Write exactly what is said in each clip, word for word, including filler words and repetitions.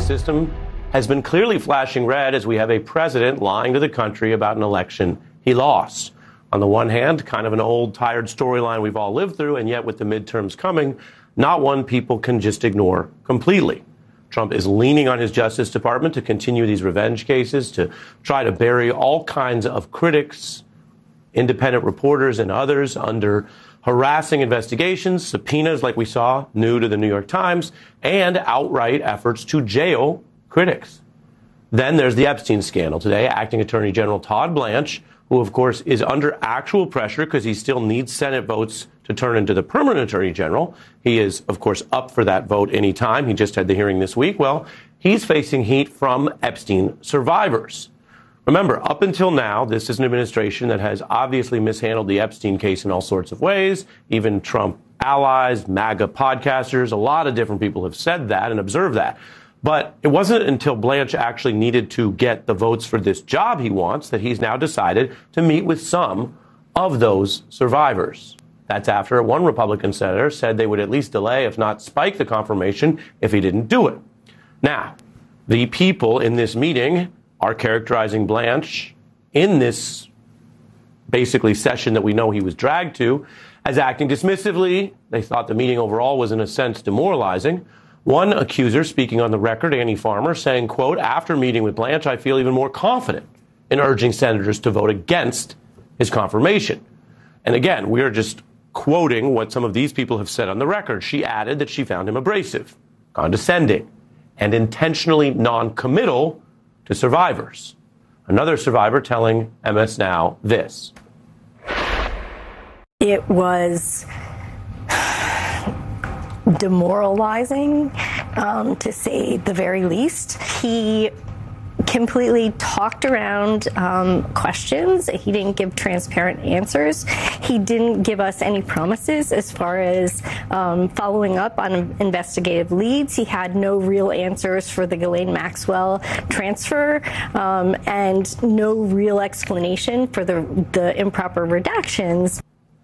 system has been clearly flashing red as we have a president lying to the country about an election he lost. On the one hand, kind of an old, tired storyline we've all lived through, and yet with the midterms coming, not one people can just ignore completely. Trump is leaning on his Justice Department to continue these revenge cases, to try to bury all kinds of critics, independent reporters, and others under harassing investigations, subpoenas like we saw new to the New York Times, and outright efforts to jail critics. Then there's the Epstein scandal. Today, Acting Attorney General Todd Blanche, who, of course, is under actual pressure because he still needs Senate votes to turn into the permanent Attorney General. He is, of course, up for that vote any time. He just had the hearing this week. Well, he's facing heat from Epstein survivors. Remember, up until now, this is an administration that has obviously mishandled the Epstein case in all sorts of ways. Even Trump allies, MAGA podcasters, a lot of different people have said that and observed that. But it wasn't until Blanche actually needed to get the votes for this job he wants that he's now decided to meet with some of those survivors. That's after one Republican senator said they would at least delay, if not spike, the confirmation if he didn't do it. Now, the people in this meeting are characterizing Blanche in this basically session that we know he was dragged to as acting dismissively. They thought the meeting overall was in a sense demoralizing. One accuser speaking on the record, Annie Farmer, saying, quote, after meeting with Blanche, I feel even more confident in urging senators to vote against his confirmation. And again, we are just quoting what some of these people have said on the record. She added that she found him abrasive, condescending, and intentionally non-committal to survivors. Another survivor telling M S Now this. It was demoralizing, um, to say the very least. He completely talked around um, questions. He didn't give transparent answers. He didn't give us any promises as far as um, following up on investigative leads. He had no real answers for the Ghislaine Maxwell transfer, um, and no real explanation for the, the improper redactions.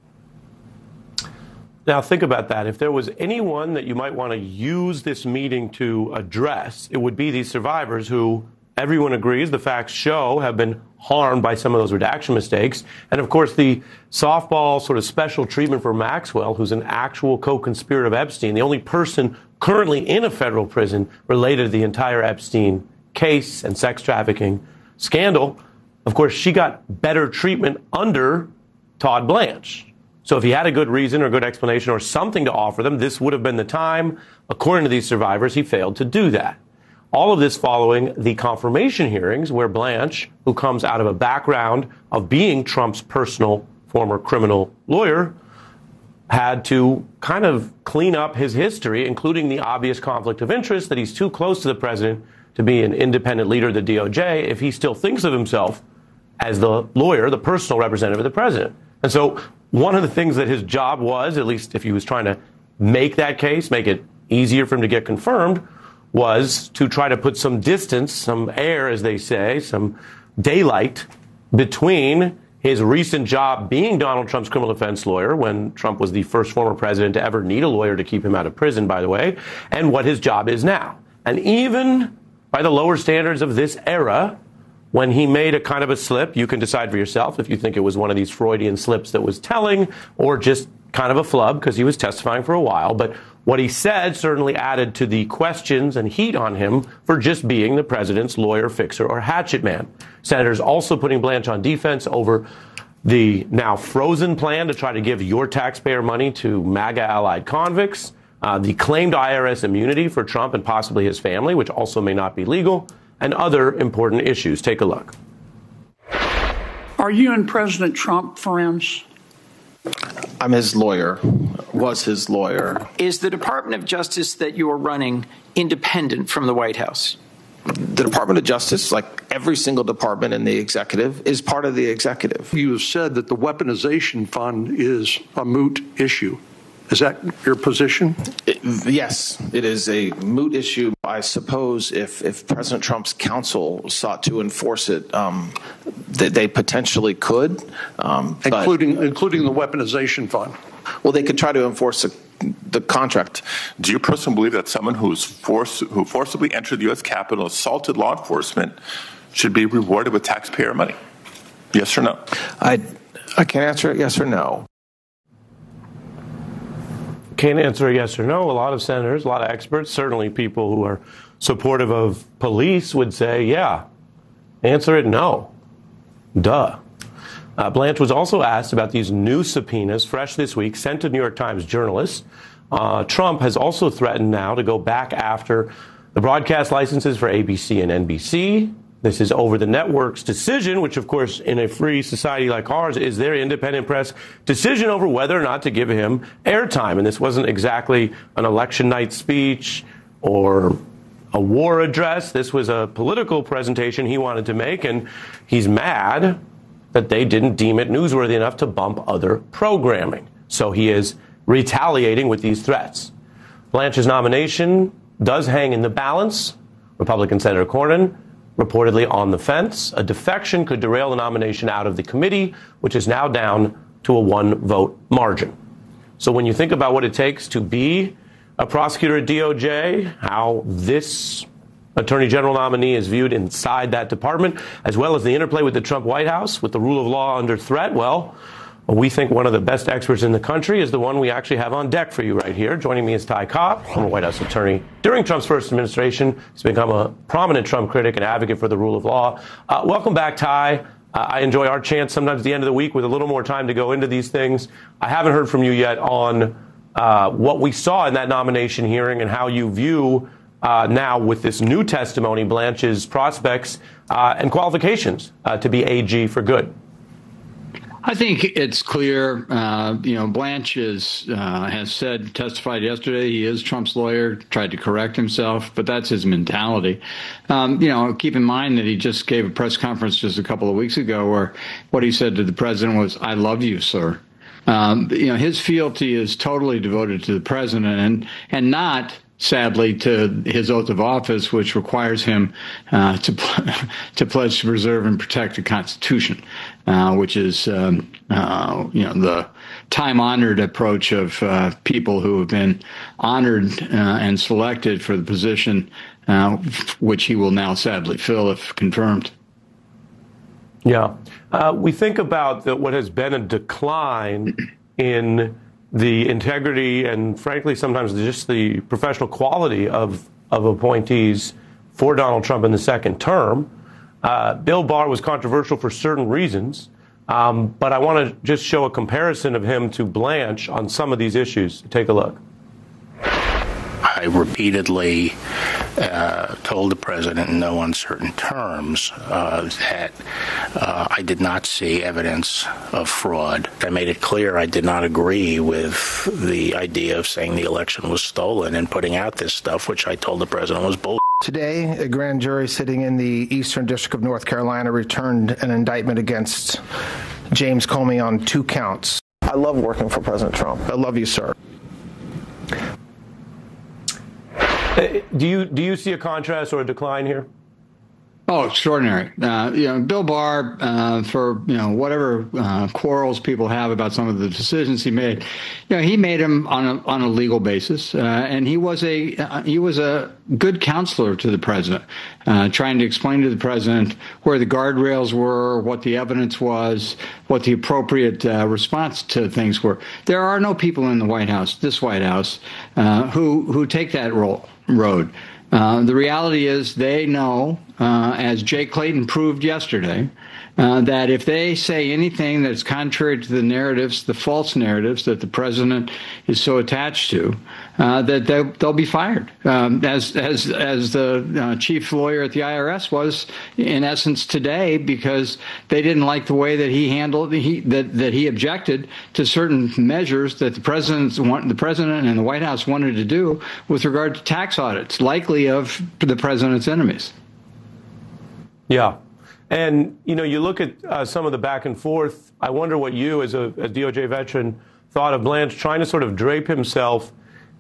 Now, think about that. If there was anyone that you might want to use this meeting to address, it would be these survivors who, everyone agrees, the facts show, have been harmed by some of those redaction mistakes. And, of course, the softball sort of special treatment for Maxwell, who's an actual co-conspirator of Epstein, the only person currently in a federal prison related to the entire Epstein case and sex trafficking scandal. Of course, she got better treatment under Todd Blanche. So if he had a good reason or good explanation or something to offer them, this would have been the time. According to these survivors, he failed to do that. All of this following the confirmation hearings where Blanche, who comes out of a background of being Trump's personal former criminal lawyer, had to kind of clean up his history, including the obvious conflict of interest that he's too close to the president to be an independent leader of the D O J if he still thinks of himself as the lawyer, the personal representative of the president. And so one of the things that his job was, at least if he was trying to make that case, make it easier for him to get confirmed, was to try to put some distance, some air, as they say, some daylight between his recent job being Donald Trump's criminal defense lawyer, when Trump was the first former president to ever need a lawyer to keep him out of prison, by the way, and what his job is now. And even by the lower standards of this era, when he made a kind of a slip, you can decide for yourself if you think it was one of these Freudian slips that was telling or just kind of a flub because he was testifying for a while. But what he said certainly added to the questions and heat on him for just being the president's lawyer, fixer, or hatchet man. Senators also putting Blanche on defense over the now frozen plan to try to give your taxpayer money to MAGA allied convicts, uh, the claimed I R S immunity for Trump and possibly his family, which also may not be legal, and other important issues. Take a look. Are you and President Trump friends? I'm his lawyer, was his lawyer. Is the Department of Justice that you are running independent from the White House? The Department of Justice, like every single department in the executive, is part of the executive. You have said that the weaponization fund is a moot issue. Is that your position? It, yes, it is a moot issue. I suppose if, if President Trump's counsel sought to enforce it, um, that they potentially could. Um, including, but, including the weaponization fund? Well, they could try to enforce a the contract. Do you personally believe that someone who's forced, who forcibly entered the U S Capitol, assaulted law enforcement, should be rewarded with taxpayer money? Yes or no? I I can't answer it yes or no. Can't answer a yes or no. A lot of senators, a lot of experts, certainly people who are supportive of police would say, yeah. Answer it no. Duh. Uh, Blanche was also asked about these new subpoenas, fresh this week, sent to New York Times journalists. Uh, Trump has also threatened now to go back after the broadcast licenses for A B C and N B C. This is over the network's decision, which, of course, in a free society like ours, is their independent press decision over whether or not to give him airtime. And this wasn't exactly an election night speech or a war address. This was a political presentation he wanted to make, and he's mad that they didn't deem it newsworthy enough to bump other programming. So he is retaliating with these threats. Blanche's nomination does hang in the balance. Republican Senator Cornyn reportedly on the fence. A defection could derail the nomination out of the committee, which is now down to a one-vote margin. So when you think about what it takes to be a prosecutor at D O J, how this Attorney General nominee is viewed inside that department, as well as the interplay with the Trump White House, with the rule of law under threat, well, we think one of the best experts in the country is the one we actually have on deck for you right here. Joining me is Ty Cobb, former White House attorney during Trump's first administration. He's become a prominent Trump critic and advocate for the rule of law. Uh, welcome back, Ty. Uh, I enjoy our chance sometimes at the end of the week with a little more time to go into these things. I haven't heard from you yet on uh, what we saw in that nomination hearing and how you view uh, now with this new testimony, Blanche's prospects uh, and qualifications uh, to be A G for good. I think it's clear, uh, you know, Blanche is, uh, has said, testified yesterday, he is Trump's lawyer, tried to correct himself, but that's his mentality. Um, you know, keep in mind that he just gave a press conference just a couple of weeks ago where what he said to the president was, "I love you, sir." Um, you know, his fealty is totally devoted to the president and, and not, sadly, to his oath of office, which requires him uh, to to pledge to preserve and protect the Constitution, uh, which is um, uh, you know the time-honored approach of uh, people who have been honored uh, and selected for the position, uh, which he will now sadly fill if confirmed. Yeah, uh, we think about the, what has been a decline in the integrity and, frankly, sometimes just the professional quality of, of appointees for Donald Trump in the second term. Uh, Bill Barr was controversial for certain reasons, um, but I want to just show a comparison of him to Blanche on some of these issues. Take a look. I repeatedly uh, told the president in no uncertain terms uh, that uh, I did not see evidence of fraud. I made it clear I did not agree with the idea of saying the election was stolen and putting out this stuff, which I told the president was bull. Today, a grand jury sitting in the Eastern District of North Carolina returned an indictment against James Comey on two counts. I love working for President Trump. I love you, sir. Do you do you see a contrast or a decline here? Oh, extraordinary. Uh, you know, Bill Barr, uh, for, you know, whatever uh, quarrels people have about some of the decisions he made, you know, he made them on a, on a legal basis. Uh, and he was a uh, he was a good counselor to the president, uh, trying to explain to the president where the guardrails were, what the evidence was, what the appropriate uh, response to things were. There are no people in the White House, this White House, uh, who, who take that role, road. Uh, the reality is they know, uh, as Jay Clayton proved yesterday, uh, that if they say anything that's contrary to the narratives, the false narratives that the president is so attached to, uh, that they'll, they'll be fired. Um, as as as the uh, chief lawyer at the I R S was, in essence, today, because they didn't like the way that he handled he that that he objected to certain measures that the president want, the president and the White House wanted to do with regard to tax audits, likely of the president's enemies. Yeah. And, you know, you look at uh, some of the back and forth. I wonder what you, as a, a D O J veteran, thought of Blanche trying to sort of drape himself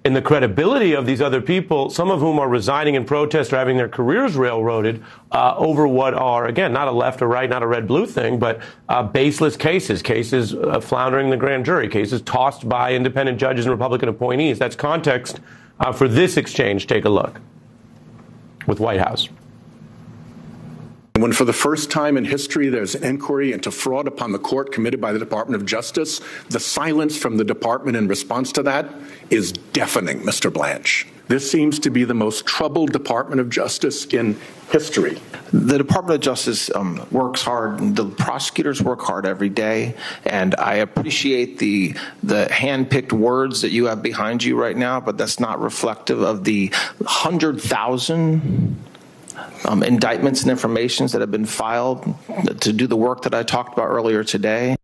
in the credibility of these other people, some of whom are resigning in protest or having their careers railroaded uh, over what are, again, not a left or right, not a red-blue thing, but uh, baseless cases, cases uh, floundering the grand jury, cases tossed by independent judges and Republican appointees. That's context uh, for this exchange. Take a look with White House. When for the first time in history there's an inquiry into fraud upon the court committed by the Department of Justice, the silence from the department in response to that is deafening, Mister Blanche. This seems to be the most troubled Department of Justice in history. The Department of Justice um, works hard. The prosecutors work hard every day, and I appreciate the the hand-picked words that you have behind you right now, but that's not reflective of the one hundred thousand Um, indictments and informations that have been filed to do the work that I talked about earlier today.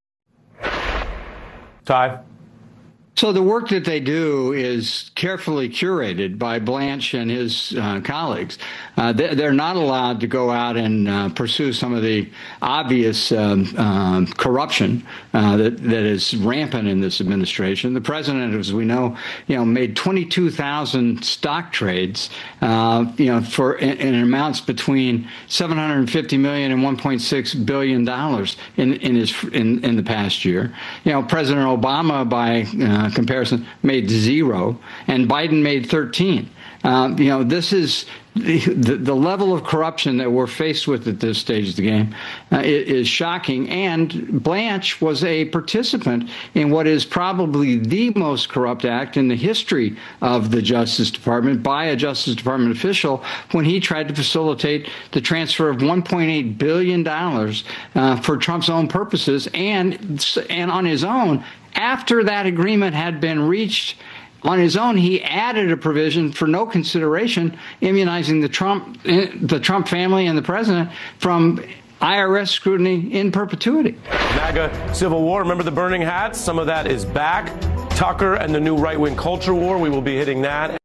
Ty? So the work that they do is carefully curated by Blanche and his uh, colleagues. Uh, they, they're not allowed to go out and uh, pursue some of the obvious um, uh, corruption uh, that, that is rampant in this administration. The president, as we know, you know, made twenty-two thousand stock trades, uh, you know, for in, in amounts between seven hundred fifty million dollars and one point six billion dollars in in his in, in the past year. You know, President Obama, by uh, comparison, made zero, and Biden made thirteen. Uh, you know, this is the, the, the level of corruption that we're faced with at this stage of the game uh, is shocking. And Blanche was a participant in what is probably the most corrupt act in the history of the Justice Department by a Justice Department official when he tried to facilitate the transfer of one point eight billion dollars uh, for Trump's own purposes and and on his own. After that agreement had been reached, on his own, he added a provision for no consideration, immunizing the Trump, the Trump family and the president from I R S scrutiny in perpetuity. MAGA Civil War. Remember the burning hats? Some of that is back. Tucker and the new right-wing culture war. We will be hitting that.